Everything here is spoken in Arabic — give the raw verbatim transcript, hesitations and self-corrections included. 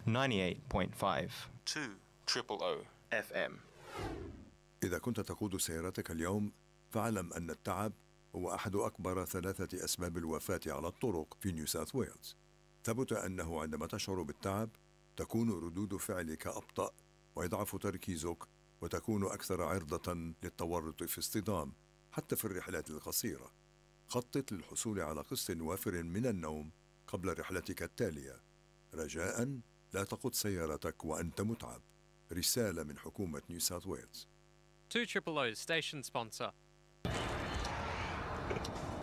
ninety-eight point five two triple O F M. إذا كنت تقود سيارتك اليوم فاعلم أن التعب هو أحد أكبر ثلاثة أسباب الوفاة على الطرق في نيو ساوث ويلز. ثبت أنه عندما تشعر بالتعب تكون ردود فعلك أبطأ ويضعف تركيزك وتكون أكثر عرضة للتورط في اصطدام حتى في الرحلات القصيرة. خطط للحصول على قسط وافر من النوم قبل رحلتك التالية. رجاء لا تقود سيارتك وأنت متعب. رسالة من حكومة نيو ساوث ويلز. two triple O station sponsor.